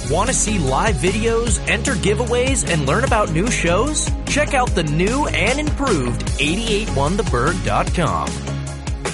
Want to see live videos, enter giveaways, and learn about new shows? Check out the new and improved 881theberg.com.